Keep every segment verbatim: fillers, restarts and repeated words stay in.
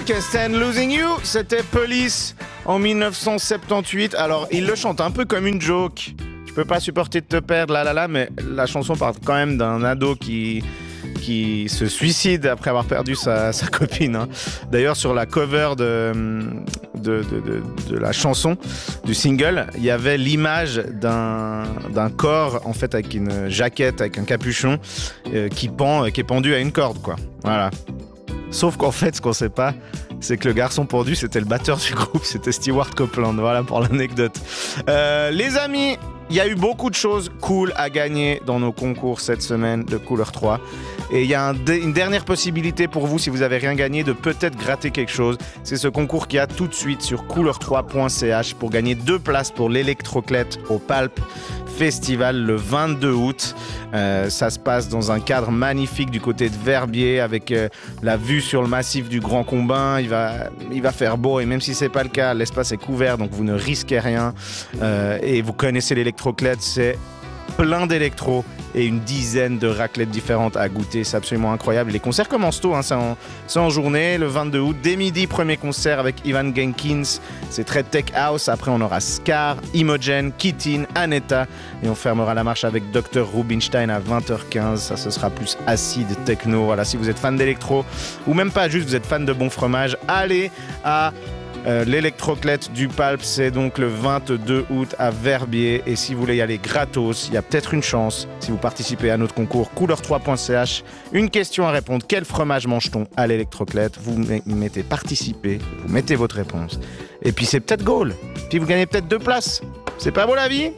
Can't Stand Losing You, c'était Police en dix-neuf cent soixante-dix-huit. Alors, il le chante un peu comme une joke. Je peux pas supporter de te perdre, là, là, là, mais la chanson parle quand même d'un ado qui, qui se suicide après avoir perdu sa, sa copine. Hein. D'ailleurs, sur la cover de, de, de, de, de la chanson, du single, il y avait l'image d'un, d'un corps, en fait, avec une jaquette, avec un capuchon, euh, qui pend, qui est pendu à une corde, quoi. Voilà. Sauf qu'en fait, ce qu'on sait pas, c'est que le garçon pendu, c'était le batteur du groupe, c'était Stewart Copeland. Voilà pour l'anecdote. Euh, les amis, il y a eu beaucoup de choses cool à gagner dans nos concours cette semaine de Couleur trois. Et il y a un, une dernière possibilité pour vous, si vous n'avez rien gagné, de peut-être gratter quelque chose. C'est ce concours qu'il y a tout de suite sur couleur trois point c h pour gagner deux places pour l'Electroclette au Palp Festival le vingt-deux août. Euh, ça se passe dans un cadre magnifique du côté de Verbier avec euh, la vue sur le massif du Grand Combin. Il va, il va faire beau et même si c'est pas le cas, l'espace est couvert donc vous ne risquez rien. Euh, et vous connaissez l'Electroclette, c'est plein d'électro et une dizaine de raclettes différentes à goûter, c'est absolument incroyable. Les concerts commencent tôt, hein, c'est, en, c'est en journée, le vingt-deux août, dès midi, premier concert avec Ivan Genkins, c'est très tech house, après on aura Scar, Imogen, Kittin, Aneta, et on fermera la marche avec docteur Rubinstein à vingt heures quinze, ça ce sera plus acide techno. Voilà, si vous êtes fan d'électro, ou même pas, juste vous êtes fan de bon fromage, allez à Euh, l'Electroclette du Palp, c'est donc le vingt-deux août à Verbier. Et si vous voulez y aller gratos, il y a peut-être une chance si vous participez à notre concours couleur trois point c h. Une question à répondre, quel fromage mange-t-on à l'Electroclette? Vous mettez participer, vous mettez votre réponse. Et puis c'est peut-être goal. Puis vous gagnez peut-être deux places. C'est pas beau la vie?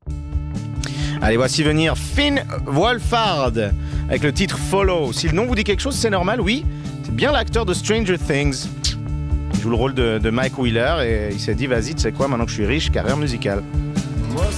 Allez, voici venir Finn Wolfhard avec le titre Follow. Si le nom vous dit quelque chose, c'est normal, oui. C'est bien l'acteur de Stranger Things. Il joue le rôle de, de Mike Wheeler et il s'est dit vas-y, tu sais quoi, maintenant que je suis riche, carrière musicale.